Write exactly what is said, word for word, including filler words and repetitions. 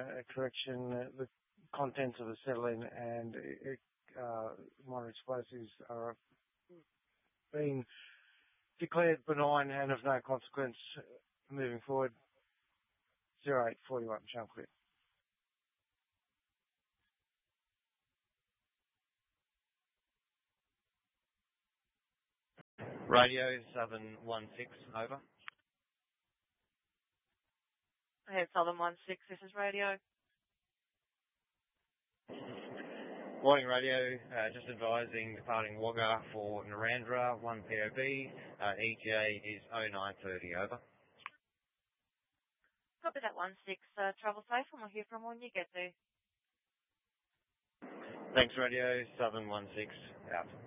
a, a correction. Uh, the contents of acetylene and uh, minor explosives are being declared benign and of no consequence moving forward. zero eight forty-one, Channel Clear. Radio Southern one six, over. Hey, Southern one six, this is Radio. Morning, Radio. Uh, just advising departing Wagga for Narandra, one P O B. Uh, E T A is oh nine thirty, over. Copy that one six. Uh, travel safe, and we'll hear from when you get there. Thanks, Radio. Southern one six, out.